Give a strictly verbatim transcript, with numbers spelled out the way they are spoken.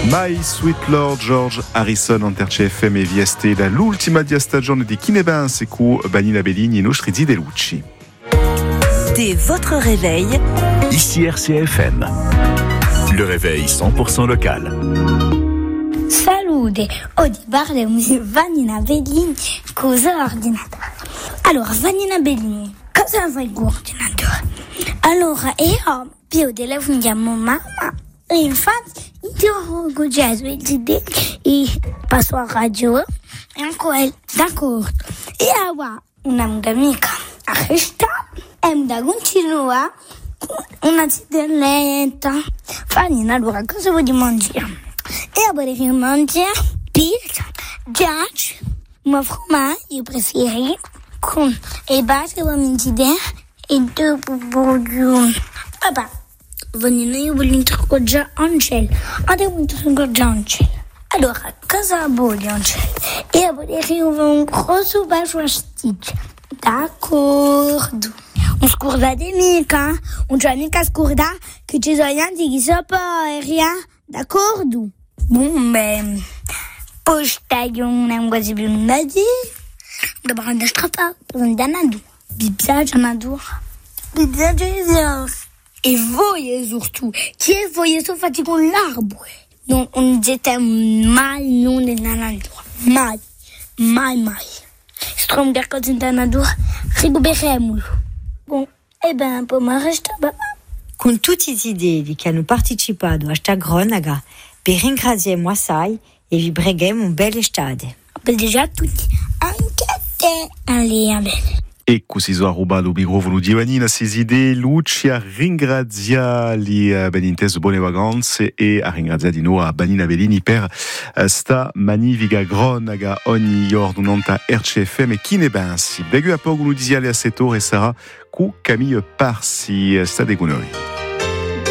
My Sweet Lord George Harrison en Terce F M e Vieste da l'ultima dia stagione di Chi ne pensa cu Vanina Bellini e nostri zii De Lucci. Dès votre réveil, ici R C F M. Le réveil cent pour cent local. Salute, oggi parliamo di Vanina Bellini cosa ordinatore. Allora, Vanina Bellini, cosa fai con l'ordinatore? Allora, io più telefono chiamo mamma e infatti io ho già svegli e passo a radio e ancora d'accordo. E ora una mia amica a questa e da continua una zitelletta. Vanina, allora cosa vuoi mangiare? E vorrei mangiare pizza, giace, ma formaggio preferito con e base con l'idea e dopo voglio vabbè Vanina, io voglio interrogare Angel adesso interrogare Angel allora cosa voglio Angel? Io vorrei un grosso bacio a stitch d'accordo un scorda di mica un c'è mica scorda che ci sono anche chi sapere d'accordo? Bom, bem, pois tenho um negócio de verdade, da barra da estrada, um danado, bibia danado, bibia de Jesus. E voyez surtout, qui est voyez sauf fatigue com l'arbre. Donc on était mal non de danado, mal, mal, mal. Strom der coisa danado, rigoberemo. Bom, e ben, poi ma resta ba. Con tutte le idee che hanno partecipato a questa cronaca, per ringraziamo assai e vi preghiamo un bel estate. Déjà tutti, anche a te, Aliabel. E così so a rubato il microfono di Vanina, sesi idee, Lucia ringrazia li benintes buone vacanze e a ringrazia di nuovo a Vanina Bellini per sta magnifica cronaca ogni giorno nonta R C F M e chi ne pensi? Begu a poco lo dizia alle a sette ore sarà cu Camille Parsi, sta de gunori.